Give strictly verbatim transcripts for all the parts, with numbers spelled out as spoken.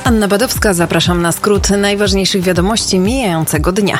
Anna Badowska, zapraszam na skrót najważniejszych wiadomości mijającego dnia.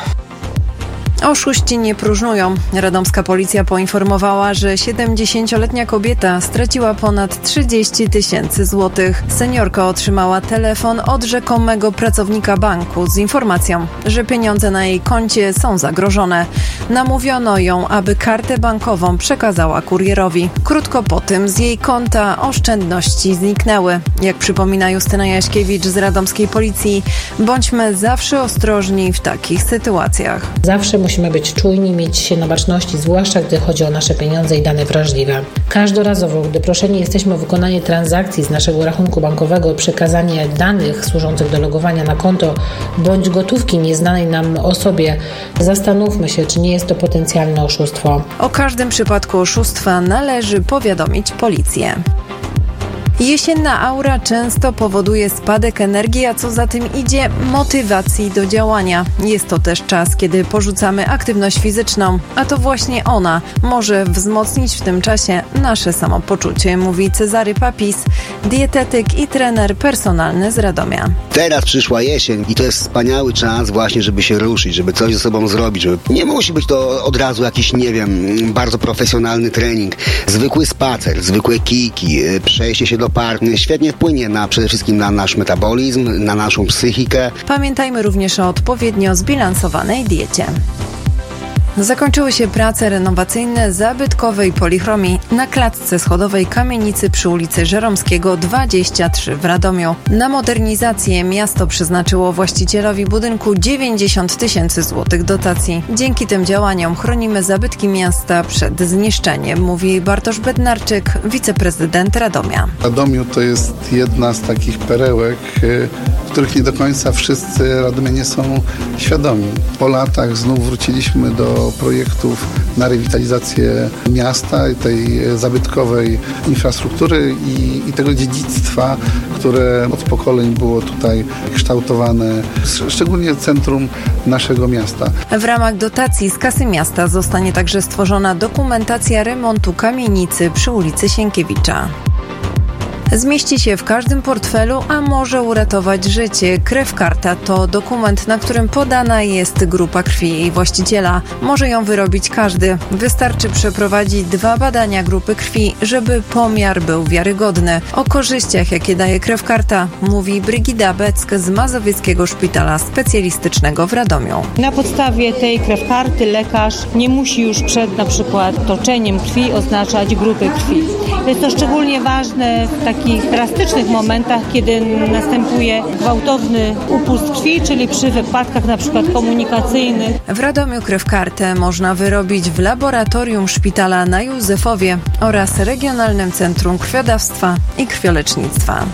Oszuści nie próżnują. Radomska policja poinformowała, że siedemdziesięcioletnia kobieta straciła ponad trzydzieści tysięcy złotych. Seniorka otrzymała telefon od rzekomego pracownika banku z informacją, że pieniądze na jej koncie są zagrożone. Namówiono ją, aby kartę bankową przekazała kurierowi. Krótko po tym z jej konta oszczędności zniknęły. Jak przypomina Justyna Jaśkiewicz z radomskiej policji, bądźmy zawsze ostrożni w takich sytuacjach. Zawsze musimy być czujni, mieć się na baczności, zwłaszcza gdy chodzi o nasze pieniądze i dane wrażliwe. Każdorazowo, gdy proszeni jesteśmy o wykonanie transakcji z naszego rachunku bankowego o przekazanie danych służących do logowania na konto bądź gotówki nieznanej nam osobie, zastanówmy się, czy nie jest to potencjalne oszustwo. O każdym przypadku oszustwa należy powiadomić policję. Jesienna aura często powoduje spadek energii, a co za tym idzie, motywacji do działania. Jest to też czas, kiedy porzucamy aktywność fizyczną, a to właśnie ona może wzmocnić w tym czasie nasze samopoczucie, mówi Cezary Papis, dietetyk i trener personalny z Radomia. Teraz przyszła jesień i to jest wspaniały czas właśnie, żeby się ruszyć, żeby coś ze sobą zrobić. Żeby... Nie musi być to od razu jakiś, nie wiem, bardzo profesjonalny trening. Zwykły spacer, zwykłe kijki, przejście się do parku świetnie wpłynie na, przede wszystkim na nasz metabolizm, na naszą psychikę. Pamiętajmy również o odpowiednio zbilansowanej diecie. Zakończyły się prace renowacyjne zabytkowej polichromii na klatce schodowej kamienicy przy ulicy Żeromskiego dwadzieścia trzy w Radomiu. Na modernizację miasto przeznaczyło właścicielowi budynku dziewięćdziesiąt tysięcy złotych dotacji. Dzięki tym działaniom chronimy zabytki miasta przed zniszczeniem, mówi Bartosz Bednarczyk, wiceprezydent Radomia. Radomiu to jest jedna z takich perełek, których nie do końca wszyscy radomianie są świadomi. Po latach znów wróciliśmy do projektów na rewitalizację miasta i tej zabytkowej infrastruktury i, i tego dziedzictwa, które od pokoleń było tutaj kształtowane, szczególnie centrum naszego miasta. W ramach dotacji z kasy miasta zostanie także stworzona dokumentacja remontu kamienicy przy ulicy Sienkiewicza. Zmieści się w każdym portfelu, a może uratować życie. Krew karta to dokument, na którym podana jest grupa krwi jej właściciela. Może ją wyrobić każdy. Wystarczy przeprowadzić dwa badania grupy krwi, żeby pomiar był wiarygodny. O korzyściach, jakie daje krew karta, mówi Brygida Beck z Mazowieckiego Szpitala Specjalistycznego w Radomiu. Na podstawie tej krew karty lekarz nie musi już przed na przykład toczeniem krwi oznaczać grupy krwi. Jest to szczególnie ważne w takich W takich drastycznych momentach, kiedy następuje gwałtowny upust krwi, czyli przy wypadkach na przykład komunikacyjnych. W Radomiu krew kartę można wyrobić w laboratorium szpitala na Józefowie oraz Regionalnym Centrum Krwiodawstwa i Krwiolecznictwa.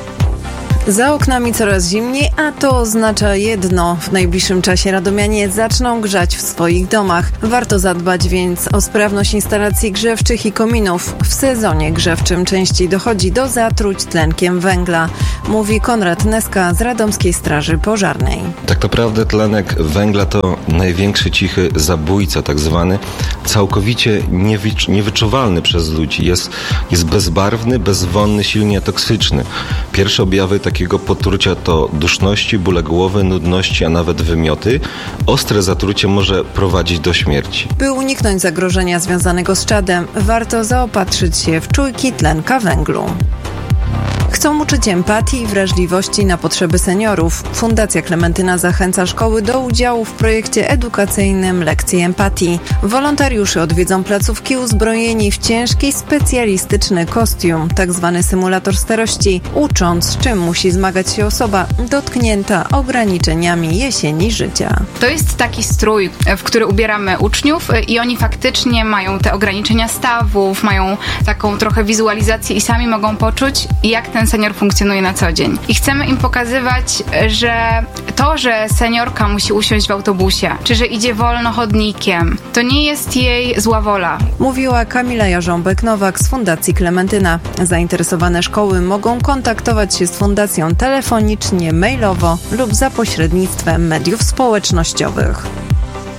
Za oknami coraz zimniej, a to oznacza jedno. W najbliższym czasie radomianie zaczną grzać w swoich domach. Warto zadbać więc o sprawność instalacji grzewczych i kominów. W sezonie grzewczym częściej dochodzi do zatruć tlenkiem węgla, mówi Konrad Neska z Radomskiej Straży Pożarnej. Tak naprawdę tlenek węgla to największy cichy zabójca, tak zwany, całkowicie niewicz- niewyczuwalny przez ludzi. Jest, jest bezbarwny, bezwonny, silnie toksyczny. Pierwsze objawy takie takiego potrucia to duszności, bóle głowy, nudności, a nawet wymioty. Ostre zatrucie może prowadzić do śmierci. By uniknąć zagrożenia związanego z czadem, warto zaopatrzyć się w czujki tlenka węglu. Chcą uczyć empatii i wrażliwości na potrzeby seniorów. Fundacja Klementyna zachęca szkoły do udziału w projekcie edukacyjnym Lekcje Empatii. Wolontariusze odwiedzą placówki uzbrojeni w ciężki, specjalistyczny kostium, tzw. symulator starości, ucząc, czym musi zmagać się osoba dotknięta ograniczeniami jesieni życia. To jest taki strój, w który ubieramy uczniów i oni faktycznie mają te ograniczenia stawów, mają taką trochę wizualizację i sami mogą poczuć, jak ten senior funkcjonuje na co dzień. I chcemy im pokazywać, że to, że seniorka musi usiąść w autobusie, czy że idzie wolno chodnikiem, to nie jest jej zła wola. Mówiła Kamila Jarząbek-Nowak z Fundacji Klementyna. Zainteresowane szkoły mogą kontaktować się z fundacją telefonicznie, mailowo lub za pośrednictwem mediów społecznościowych.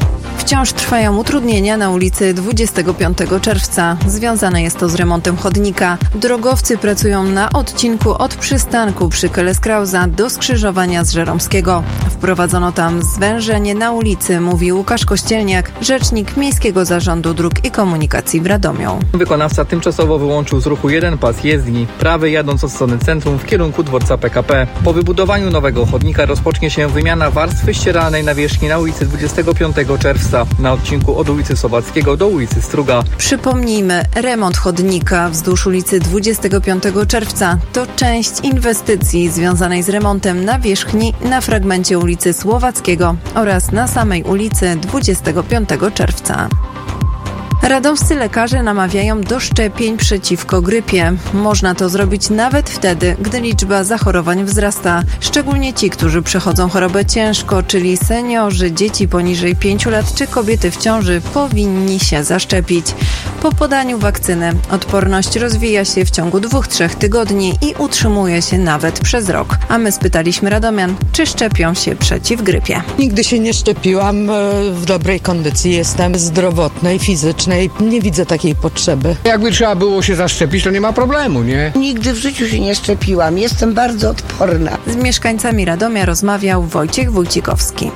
Wciąż trwają utrudnienia na ulicy dwudziestego piątego czerwca. Związane jest to z remontem chodnika. Drogowcy pracują na odcinku od przystanku przy Kelleskrausa do skrzyżowania z Żeromskiego. Wprowadzono tam zwężenie na ulicy, mówi Łukasz Kościelniak, rzecznik Miejskiego Zarządu Dróg i Komunikacji w Radomiu. Wykonawca tymczasowo wyłączył z ruchu jeden pas jezdni, prawy jadąc od strony centrum w kierunku dworca P K P. Po wybudowaniu nowego chodnika rozpocznie się wymiana warstwy ścieralnej nawierzchni na ulicy dwudziestego piątego czerwca na odcinku od ulicy Sobackiego do ulicy Struga. Przypomnijmy, remont chodnika wzdłuż ulicy dwudziestego piątego czerwca to część inwestycji związanej z remontem nawierzchni na fragmencie ulicy Słowackiego oraz na samej ulicy dwudziestego piątego czerwca. Radomscy lekarze namawiają do szczepień przeciwko grypie. Można to zrobić nawet wtedy, gdy liczba zachorowań wzrasta. Szczególnie ci, którzy przechodzą chorobę ciężko, czyli seniorzy, dzieci poniżej pięciu lat czy kobiety w ciąży powinni się zaszczepić. Po podaniu wakcyny odporność rozwija się w ciągu dwóch, trzech tygodni i utrzymuje się nawet przez rok. A my spytaliśmy radomian, czy szczepią się przeciw grypie. Nigdy się nie szczepiłam, w dobrej kondycji jestem, zdrowotnej, fizycznej. Nie widzę takiej potrzeby. Jakby trzeba było się zaszczepić, to nie ma problemu, nie? Nigdy w życiu się nie szczepiłam. Jestem bardzo odporna. Z mieszkańcami Radomia rozmawiał Wojciech Wójcikowski.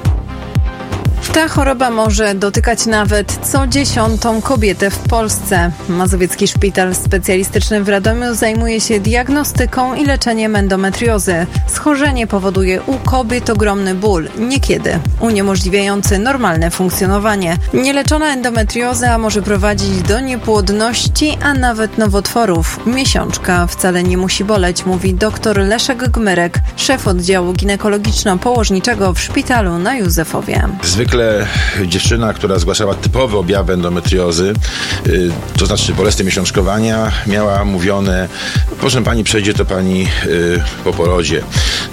Ta choroba może dotykać nawet co dziesiątą kobietę w Polsce. Mazowiecki Szpital Specjalistyczny w Radomiu zajmuje się diagnostyką i leczeniem endometriozy. Schorzenie powoduje u kobiet ogromny ból, niekiedy uniemożliwiający normalne funkcjonowanie. Nieleczona endometrioza może prowadzić do niepłodności, a nawet nowotworów. Miesiączka wcale nie musi boleć, mówi dr Leszek Gmyrek, szef oddziału ginekologiczno-położniczego w szpitalu na Józefowie. Zwykle dziewczyna, która zgłaszała typowe objawy endometriozy, yy, to znaczy bolesne miesiączkowania, miała mówione: proszę pani, przejdzie to pani yy, po porodzie.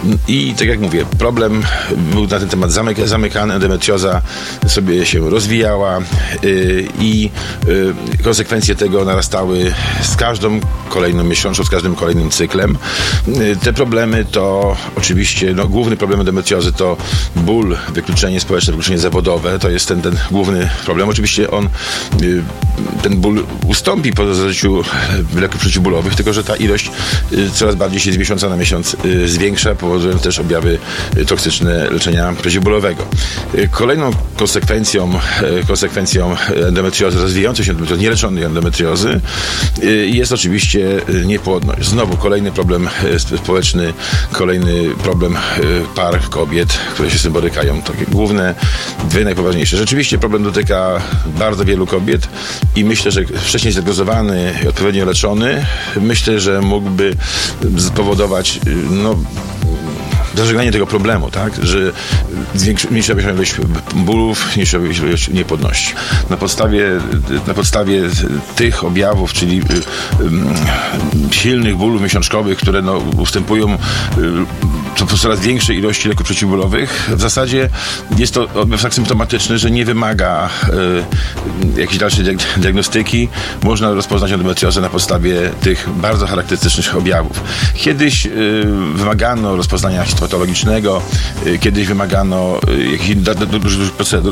I tak jak mówię, problem był na ten temat zamyk- zamykany, endometrioza sobie się rozwijała yy, i yy, konsekwencje tego narastały z każdą kolejną miesiączką, z każdym kolejnym cyklem. Yy, te problemy to oczywiście, no, główny problem endometriozy to ból, wykluczenie społeczne, wykluczenie zawodowe. To jest ten, ten główny problem. Oczywiście on, yy, ten ból ustąpi po zażyciu leków przeciwbólowych, tylko że ta ilość yy, coraz bardziej się z miesiąca na miesiąc yy, zwiększa, powodując też objawy yy, toksyczne leczenia przeciwbólowego. Yy, kolejną konsekwencją, yy, konsekwencją endometriozy, rozwijającej się endometriozy, nieleczonej endometriozy yy, jest oczywiście yy, niepłodność. Znowu kolejny problem yy, społeczny, kolejny problem yy, par kobiet, które się z tym borykają. Takie główne, dwie najpoważniejsze. Rzeczywiście problem dotyka bardzo wielu kobiet i myślę, że wcześniej zdiagnozowany i odpowiednio leczony, myślę, że mógłby spowodować, no, zażegnanie tego problemu, tak? Że mniejsza ilość bólów, mniejsza ilość niepłodności. Na podstawie, na podstawie tych objawów, czyli um, silnych bólów miesiączkowych, które no, ustępują um, to coraz większej ilości leków przeciwbólowych, w zasadzie jest to objaw tak symptomatyczny, że nie wymaga y, jakiejś dalszej diagnostyki. Można rozpoznać endometriozę na podstawie tych bardzo charakterystycznych objawów. Kiedyś y, wymagano rozpoznania histopatologicznego, y, kiedyś wymagano y, jakichś dużych procedur.